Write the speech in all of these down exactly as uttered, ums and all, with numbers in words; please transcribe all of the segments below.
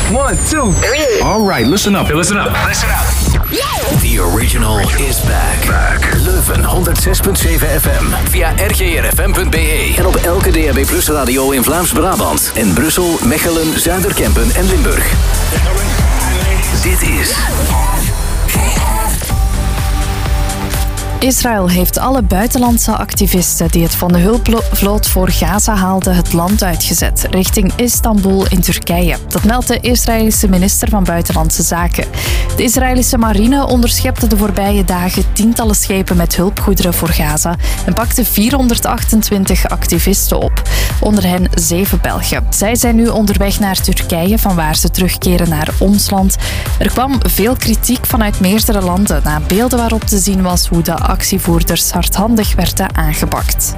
One, two, three. All right, listen up. Hey, listen up. Listen up. The original is back. back. Leuven honderd zes punt zeven F M. Via r g r f m punt b e. En op elke D A B Plus radio in Vlaams-Brabant. En Brussel, Mechelen, Zuiderkempen en Limburg. Dit is... Israël heeft alle buitenlandse activisten die het van de hulpvloot voor Gaza haalden het land uitgezet, richting Istanbul in Turkije. Dat meldt de Israëlische minister van Buitenlandse Zaken. De Israëlische marine onderschepte de voorbije dagen tientallen schepen met hulpgoederen voor Gaza en pakte vierhonderdachtentwintig activisten op, onder hen zeven Belgen. Zij zijn nu onderweg naar Turkije, vanwaar ze terugkeren naar ons land. Er kwam veel kritiek vanuit meerdere landen na beelden waarop te zien was hoe de actievoerders hardhandig werden aangepakt.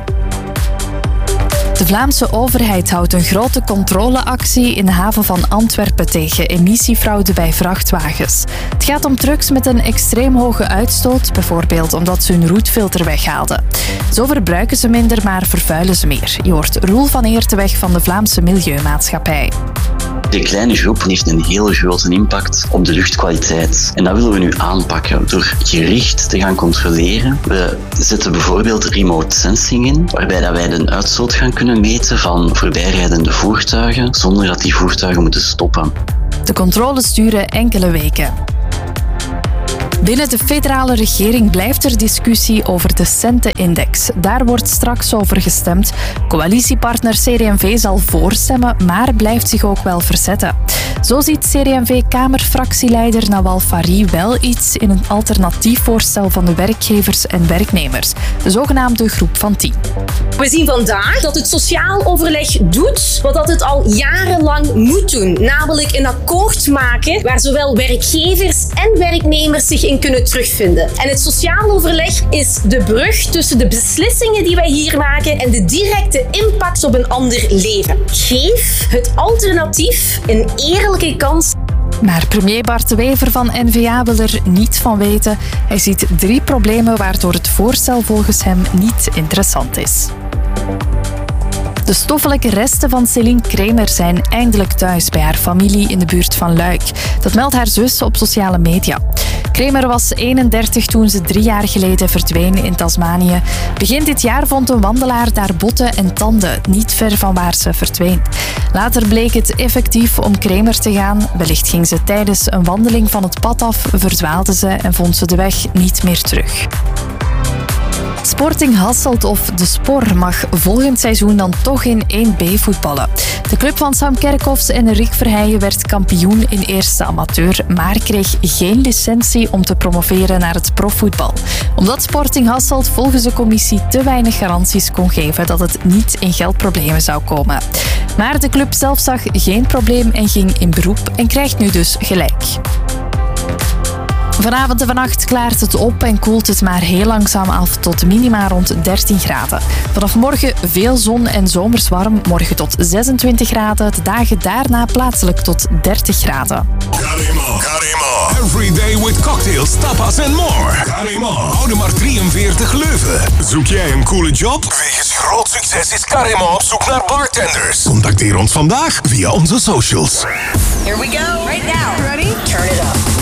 De Vlaamse overheid houdt een grote controleactie in de haven van Antwerpen tegen emissiefraude bij vrachtwagens. Het gaat om trucks met een extreem hoge uitstoot, bijvoorbeeld omdat ze hun roetfilter weghaalden. Zo verbruiken ze minder, maar vervuilen ze meer. Je hoort Roel van Eerteweg van de Vlaamse Milieumaatschappij. De kleine groep heeft een hele grote impact op de luchtkwaliteit. En dat willen we nu aanpakken door gericht te gaan controleren. We zetten bijvoorbeeld remote sensing in, waarbij dat wij de uitstoot gaan kunnen meten van voorbijrijdende voertuigen, zonder dat die voertuigen moeten stoppen. De controles duren enkele weken. Binnen de federale regering blijft er discussie over de Centenindex. Daar wordt straks over gestemd. Coalitiepartner C D M V zal voorstemmen, maar blijft zich ook wel verzetten. Zo ziet C D M V-kamerfractieleider Nawal Farid wel iets in een alternatief voorstel van de werkgevers en werknemers, de zogenaamde groep van tien. We zien vandaag dat het sociaal overleg doet wat dat het al jarenlang moet doen, namelijk een akkoord maken waar zowel werkgevers en werknemers zich in kunnen terugvinden. En het sociaal overleg is de brug tussen de beslissingen die wij hier maken en de directe impact op een ander leven. Geef het alternatief een eerlijke kans. Maar premier Bart de Wever van N V A wil er niets van weten. Hij ziet drie problemen waardoor het voorstel volgens hem niet interessant is. De stoffelijke resten van Céline Kremer zijn eindelijk thuis bij haar familie in de buurt van Luik. Dat meldt haar zus op sociale media. Kremer was eenendertig toen ze drie jaar geleden verdween in Tasmanië. Begin dit jaar vond een wandelaar daar botten en tanden, niet ver van waar ze verdween. Later bleek het effectief om Kremer te gaan. Wellicht ging ze tijdens een wandeling van het pad af, verdwaalde ze en vond ze de weg niet meer terug. Sporting Hasselt of De Spor mag volgend seizoen dan toch in één B voetballen. De club van Sam Kerkhoffs en Rick Verheijen werd kampioen in eerste amateur, maar kreeg geen licentie om te promoveren naar het profvoetbal. Omdat Sporting Hasselt volgens de commissie te weinig garanties kon geven dat het niet in geldproblemen zou komen. Maar de club zelf zag geen probleem en ging in beroep en krijgt nu dus gelijk. Vanavond en vannacht klaart het op en koelt het maar heel langzaam af tot minima rond dertien graden. Vanaf morgen veel zon en zomers warm. Morgen tot zesentwintig graden. De dagen daarna plaatselijk tot dertig graden. Karima, Karima. Every day with cocktails, tapas and more. Karima. Oude maar drieënveertig Leuven. Zoek jij een coole job? Wegens groot succes is Karima op zoek naar bartenders. Contacteer ons vandaag via onze socials. Here we go. Right now. Ready? Turn it up.